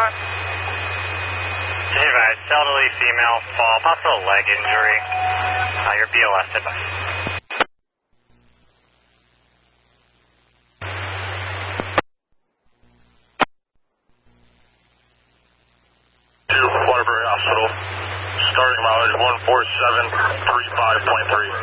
on? Hey, guys, elderly female fall, possible leg injury. Your BLS advice. Waterbury Hospital, starting mileage 14735.3.